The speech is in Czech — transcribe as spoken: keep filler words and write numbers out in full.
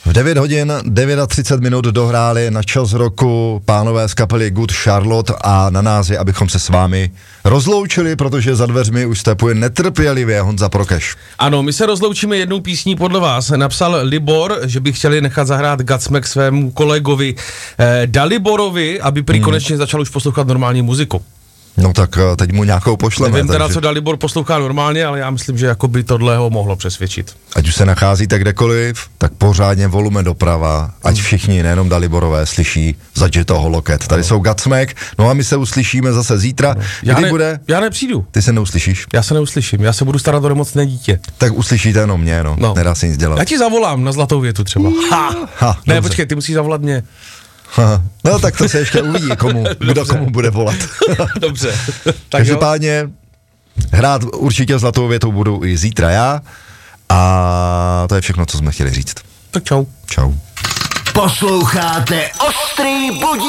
V devět hodin třicet devět minut dohráli na čas roku pánové z kapely Good Charlotte a na nás je, abychom se s vámi rozloučili, protože za dveřmi už stepuje netrpělivě Honza Prokeš. Ano, my se rozloučíme jednou písní podle vás. Napsal Libor, že by chtěli nechat zahrát Godsmack svému kolegovi eh, Daliborovi, aby prý hmm. konečně začal už poslouchat normální muziku. No tak teď mu nějakou pošleme. Nevím teda, takže... co Dalibor poslouchá normálně, ale já myslím, že jako by tohle ho mohlo přesvědčit. Ať už se nacházíte kdekoliv, tak pořádně volume doprava, ať všichni, nejenom Daliborové, slyší Zadžito Holoket. Tady jsou Godsmack, no a my se uslyšíme zase zítra. Já Kdy ne, bude? Já nepřijdu. Ty se neuslyšíš? Já se neuslyším, já se budu starat o nemocné dítě. Tak uslyšíte jenom mě, no, no. Nedá se nic dělat. Já ti zavolám na Zlatou větu třeba. Ha! Ha, ne, dobře. počkej, ty musíš zavolat mě. Ha, no tak to se ještě uvidí, komu, kdo komu bude volat. Dobře. Tak Každopádně hrát určitě Zlatou větu budu i zítra já a to je všechno, co jsme chtěli říct. Tak čau. Čau. Posloucháte Ostrý budík.